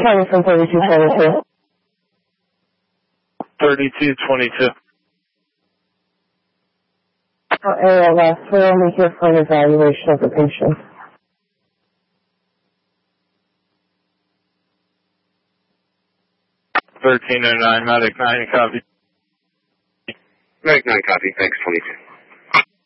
County from 3222. 3222. Area last, we're only here for an evaluation of the patient. $13.09, Medic 9, copy. Medic 9, copy. Thanks, 22.